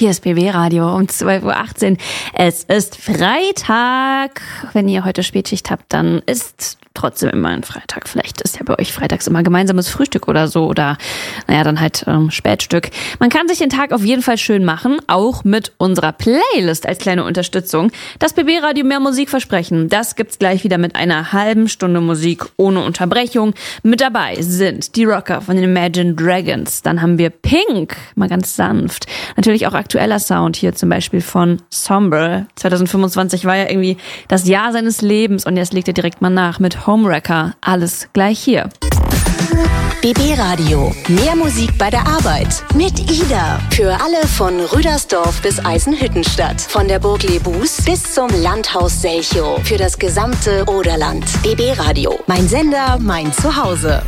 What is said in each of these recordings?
Hier ist BB Radio um 12.18 Uhr. Es ist Freitag. Wenn ihr heute Spätschicht habt, dann ist trotzdem immer ein Freitag. Vielleicht ist ja bei euch freitags immer gemeinsames Frühstück oder so. Oder dann halt Spätstück. Man kann sich den Tag auf jeden Fall schön machen. Auch mit unserer Playlist als kleine Unterstützung. Das BB Radio mehr Musik versprechen. Das gibt's gleich wieder mit einer halben Stunde Musik ohne Unterbrechung. Mit dabei sind die Rocker von den Imagine Dragons. Dann haben wir Pink, mal ganz sanft. Natürlich auch aktueller Sound hier zum Beispiel von Sombre. 2025 war ja irgendwie das Jahr seines Lebens und jetzt legt er direkt mal nach mit Homewrecker. Alles gleich hier. BB Radio. Mehr Musik bei der Arbeit. Mit Ida. Für alle von Rüdersdorf bis Eisenhüttenstadt. Von der Burg Lebus bis zum Landhaus Selchow. Für das gesamte Oderland. BB Radio. Mein Sender, mein Zuhause.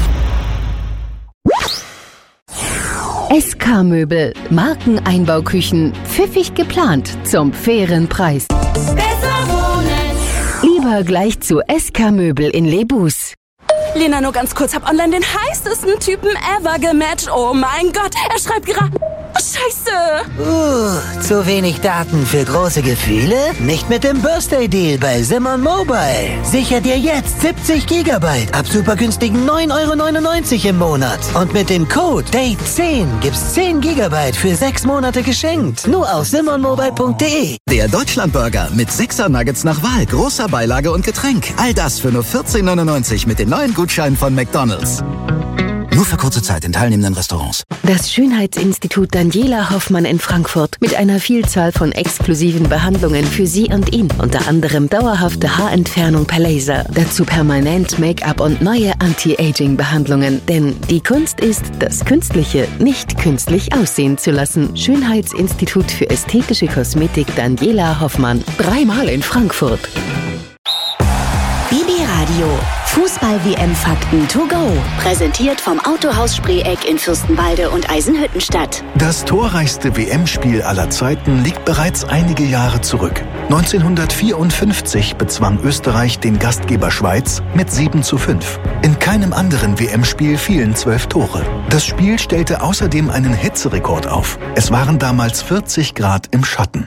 SK Möbel. Markeneinbauküchen. Pfiffig geplant. Zum fairen Preis. Besser wohnen. Lieber gleich zu SK Möbel in Lebus. Lena, nur ganz kurz, hab online den heißesten Typen ever gematcht. Oh mein Gott, er schreibt gerade... Oh, Scheiße! Zu wenig Daten für große Gefühle? Nicht mit dem Birthday-Deal bei Simon Mobile. Sicher dir jetzt 70 Gigabyte ab super günstigen 9,99 € im Monat. Und mit dem Code DATE10 gibt's 10 Gigabyte für 6 Monate geschenkt. Nur auf simonmobile.de. Der Deutschlandburger mit 6er Nuggets nach Wahl, großer Beilage und Getränk. All das für nur 14,99 € mit den neuen Gutscheinen von McDonald's. Nur für kurze Zeit in teilnehmenden Restaurants. Das Schönheitsinstitut Daniela Hoffmann in Frankfurt mit einer Vielzahl von exklusiven Behandlungen für Sie und ihn. Unter anderem dauerhafte Haarentfernung per Laser. Dazu permanent Make-up und neue Anti-Aging-Behandlungen. Denn die Kunst ist, das Künstliche nicht künstlich aussehen zu lassen. Schönheitsinstitut für ästhetische Kosmetik Daniela Hoffmann. 3-mal in Frankfurt. BB Radio. Fußball-WM-Fakten to go. Präsentiert vom Autohaus Spreeck in Fürstenwalde und Eisenhüttenstadt. Das torreichste WM-Spiel aller Zeiten liegt bereits einige Jahre zurück. 1954 bezwang Österreich den Gastgeber Schweiz mit 7:5. In keinem anderen WM-Spiel fielen 12 Tore. Das Spiel stellte außerdem einen Hitzerekord auf. Es waren damals 40 Grad im Schatten.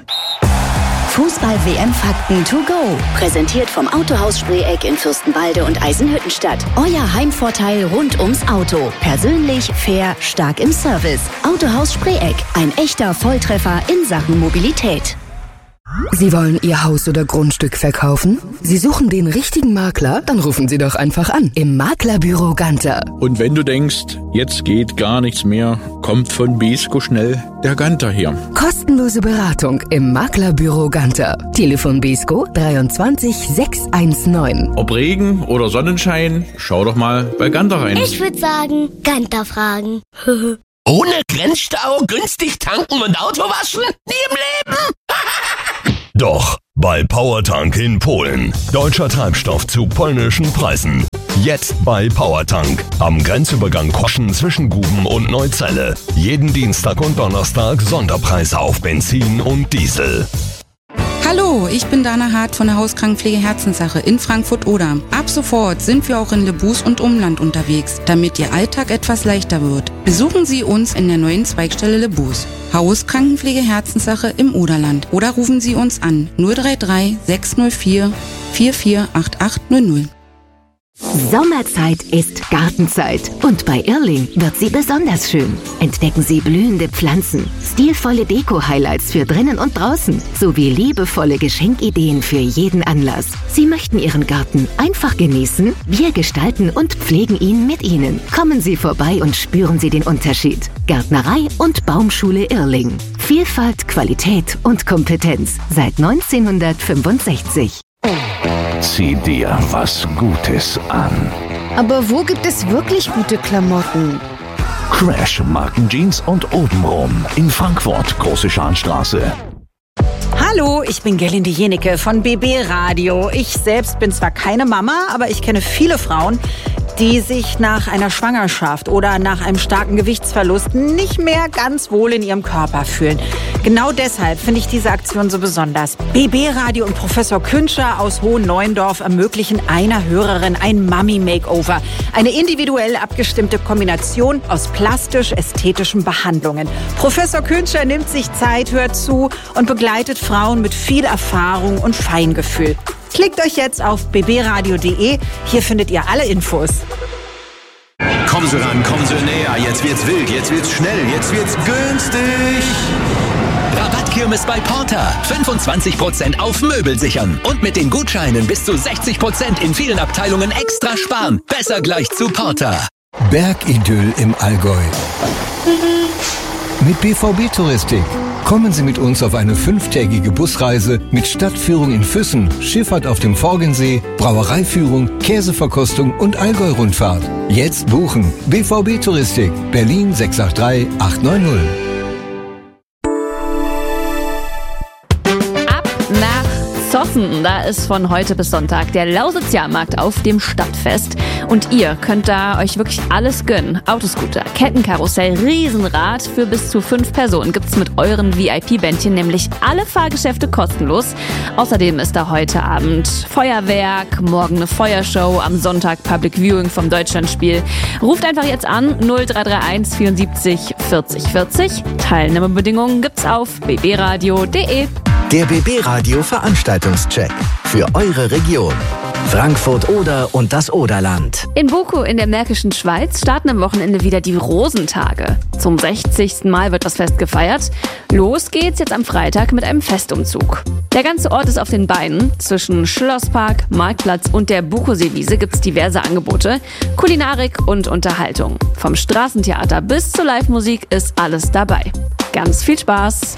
Fußball-WM-Fakten to go. Präsentiert vom Autohaus Spreeck in Fürstenwalde und Eisenhüttenstadt. Euer Heimvorteil rund ums Auto. Persönlich, fair, stark im Service. Autohaus Spreeck. Ein echter Volltreffer in Sachen Mobilität. Sie wollen Ihr Haus oder Grundstück verkaufen? Sie suchen den richtigen Makler? Dann rufen Sie doch einfach an im Maklerbüro Ganter. Und wenn du denkst, jetzt geht gar nichts mehr, kommt von Besko schnell der Ganter her. Kostenlose Beratung im Maklerbüro Ganter. Telefon Besko 23 619. Ob Regen oder Sonnenschein, schau doch mal bei Ganter rein. Ich würde sagen, Ganter fragen. Ohne Grenzstau, günstig tanken und Auto waschen? Nie im Leben! Doch, bei Powertank in Polen. Deutscher Treibstoff zu polnischen Preisen. Jetzt bei Powertank. Am Grenzübergang Koschen zwischen Guben und Neuzelle. Jeden Dienstag und Donnerstag Sonderpreise auf Benzin und Diesel. Hallo, ich bin Dana Hart von der Hauskrankenpflege Herzenssache in Frankfurt-Oder. Ab sofort sind wir auch in Lebus und Umland unterwegs, damit Ihr Alltag etwas leichter wird. Besuchen Sie uns in der neuen Zweigstelle Lebus. Hauskrankenpflege Herzenssache im Oderland. Oder rufen Sie uns an 033 604 448800. Sommerzeit ist Gartenzeit und bei Irrling wird sie besonders schön. Entdecken Sie blühende Pflanzen, stilvolle Deko-Highlights für drinnen und draußen sowie liebevolle Geschenkideen für jeden Anlass. Sie möchten Ihren Garten einfach genießen? Wir gestalten und pflegen ihn mit Ihnen. Kommen Sie vorbei und spüren Sie den Unterschied. Gärtnerei und Baumschule Irrling. Vielfalt, Qualität und Kompetenz seit 1965. Zieh dir was Gutes an. Aber wo gibt es wirklich gute Klamotten? Crash Markenjeans und obenrum in Frankfurt, Große Scharnstraße. Hallo, ich bin Gerlinde Jenecke von BB Radio. Ich selbst bin zwar keine Mama, aber ich kenne viele Frauen, die sich nach einer Schwangerschaft oder nach einem starken Gewichtsverlust nicht mehr ganz wohl in ihrem Körper fühlen. Genau deshalb finde ich diese Aktion so besonders. BB Radio und Professor Künscher aus Hohenneuendorf ermöglichen einer Hörerin ein Mummy-Makeover. Eine individuell abgestimmte Kombination aus plastisch-ästhetischen Behandlungen. Professor Künscher nimmt sich Zeit, hört zu und begleitet Frauen mit viel Erfahrung und Feingefühl. Klickt euch jetzt auf bbradio.de. Hier findet ihr alle Infos. Kommen Sie ran, kommen Sie näher. Jetzt wird's wild, jetzt wird's schnell, jetzt wird's günstig. Rabattkirmes bei Porter. 25% auf Möbel sichern. Und mit den Gutscheinen bis zu 60% in vielen Abteilungen extra sparen. Besser gleich zu Porter. Bergidyll im Allgäu. Mit BVB Touristik. Kommen Sie mit uns auf eine 5-tägige Busreise mit Stadtführung in Füssen, Schifffahrt auf dem Forgensee, Brauereiführung, Käseverkostung und Allgäu-Rundfahrt. Jetzt buchen. BVB Touristik. Berlin 683 890. Zossen, da ist von heute bis Sonntag der Lausitz-Jahrmarkt auf dem Stadtfest. Und ihr könnt da euch wirklich alles gönnen. Autoscooter, Kettenkarussell, Riesenrad für bis zu 5 Personen gibt's mit euren VIP-Bändchen, nämlich alle Fahrgeschäfte kostenlos. Außerdem ist da heute Abend Feuerwerk, morgen eine Feuershow, am Sonntag Public Viewing vom Deutschlandspiel. Ruft einfach jetzt an 0331 74 40 40. Teilnahmebedingungen gibt's auf bbradio.de. Der BB Radio Veranstaltungscheck für eure Region. Frankfurt Oder und das Oderland. In Bukow in der Märkischen Schweiz starten am Wochenende wieder die Rosentage. Zum 60. Mal wird das Fest gefeiert. Los geht's jetzt am Freitag mit einem Festumzug. Der ganze Ort ist auf den Beinen. Zwischen Schlosspark, Marktplatz und der Bukowseewiese gibt's diverse Angebote, Kulinarik und Unterhaltung. Vom Straßentheater bis zur Live-Musik ist alles dabei. Ganz viel Spaß!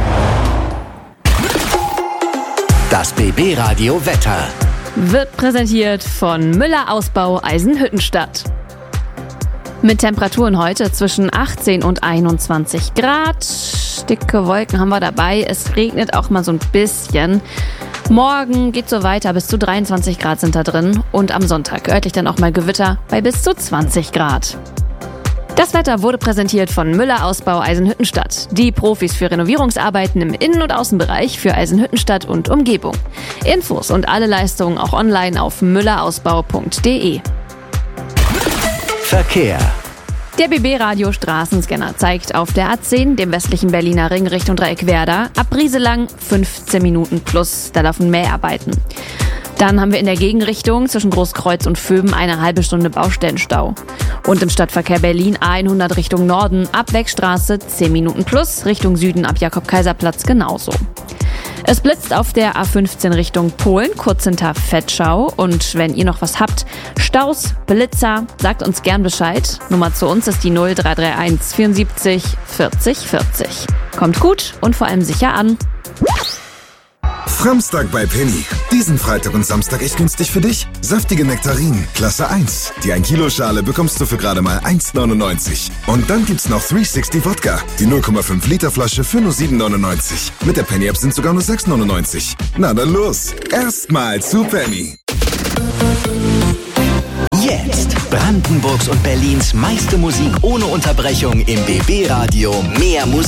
Das BB Radio Wetter wird präsentiert von Müller Ausbau Eisenhüttenstadt. Mit Temperaturen heute zwischen 18 und 21 Grad. Dicke Wolken haben wir dabei. Es regnet auch mal so ein bisschen. Morgen geht so weiter. Bis zu 23 Grad sind da drin. Und am Sonntag örtlich dann auch mal Gewitter bei bis zu 20 Grad. Das Wetter wurde präsentiert von Müller Ausbau Eisenhüttenstadt. Die Profis für Renovierungsarbeiten im Innen- und Außenbereich für Eisenhüttenstadt und Umgebung. Infos und alle Leistungen auch online auf müllerausbau.de. Verkehr. Der BB-Radio Straßenscanner zeigt auf der A10, dem westlichen Berliner Ring Richtung Dreieck Werder, ab Brieselang 15 Minuten plus. Da laufen Mäharbeiten. Dann haben wir in der Gegenrichtung zwischen Großkreuz und Vöben eine halbe Stunde Baustellenstau. Und im Stadtverkehr Berlin A100 Richtung Norden ab Wegstraße 10 Minuten plus, Richtung Süden ab Jakob-Kaiser-Platz genauso. Es blitzt auf der A15 Richtung Polen, kurz hinter Vetschau. Und wenn ihr noch was habt, Staus, Blitzer, sagt uns gern Bescheid. Nummer zu uns ist die 0331 74 40 40. Kommt gut und vor allem sicher an. Framstag bei Penny. Diesen Freitag und Samstag echt günstig für dich. Saftige Nektarinen, Klasse 1. Die 1 Kilo Schale bekommst du für gerade mal 1,99. Und dann gibt's noch 360 Wodka. Die 0,5 Liter Flasche für nur 7,99. Mit der Penny App sind sogar nur 6,99. Na dann los. Erstmal zu Penny. Jetzt Brandenburgs und Berlins meiste Musik ohne Unterbrechung im BB Radio. Mehr Musik.